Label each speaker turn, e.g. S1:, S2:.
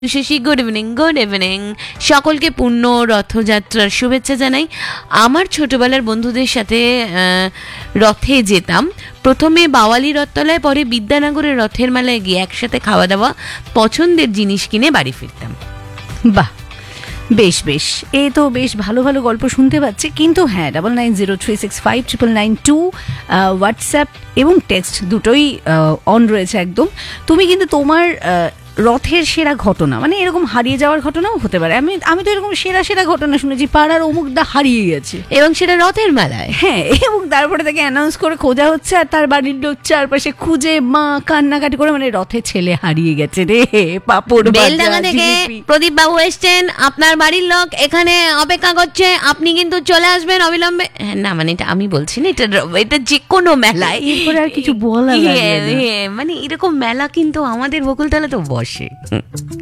S1: Shashi, good evening সকলকে পূর্ণ রথযাত্রার শুভেচ্ছা জানাই। আমার ছোটবেলার বন্ধুদের সাথে রথে যেতাম। প্রথমে বাওয়ালি রথতলায়, পরে বিদ্যানগরের রথের মেলায় গিয়ে একসাথে খাওয়া দাওয়া, পছন্দের জিনিস কিনে বাড়ি ফিরতাম।
S2: বাহ, বেশ বেশ, এই তো বেশ ভালো ভালো গল্প শুনতে পাচ্ছি। কিন্তু হ্যাঁ, 9903659992 হোয়াটসঅ্যাপ এবং টেক্সট দুটোই অন রয়েছে একদম। তুমি কিন্তু তোমার রথের সেরা ঘটনা, মানে এরকম হারিয়ে যাওয়ার ঘটনাও হতে পারে। আমি তো এরকম সেরা সেরা ঘটনা শুনেছি, পাড়ার অমুকদা হারিয়ে গেছে,
S1: এবং সেটা রথের মেলায়।
S2: হ্যাঁ, এবং তারপরে তাকে অ্যানাউন্স করে খোঁজা হচ্ছে, আর তার বাড়ির লোক চারপাশে খুঁজে মা কান্নাকাটি করে, মানে রথের ছেলে হারিয়ে গেছে রে, পাপড়
S1: বেলডাঙ্গা থেকে প্রদীপ বাবু এসছেন, আপনার বাড়ির লোক এখানে অপেক্ষা করছে, আপনি কিন্তু চলে আসবেন অবিলম্বে। না মানে এটা আমি বলছি না, এটা যে কোনো মেলায়,
S2: এরপরে আর কিছু বলা লাগে না।
S1: মানে এরকম মেলা কিন্তু আমাদের বকুলতলা তো বসে।